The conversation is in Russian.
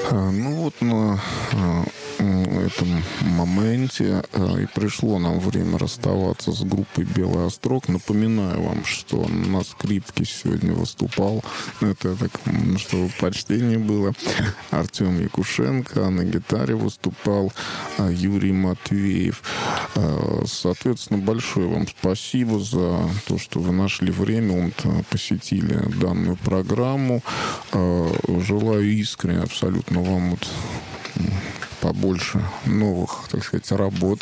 Ну вот на этом моменте и пришло нам время расставаться с группой «Белый острог». Напоминаю вам, что на скрипке сегодня выступал, это так, чтобы почтение было, Артем Якушенко, на гитаре выступал Юрий Матвеев. Соответственно, большое вам спасибо за то, что вы нашли время, посетили данную программу. Желаю искренне абсолютно вам побольше новых, так сказать, работ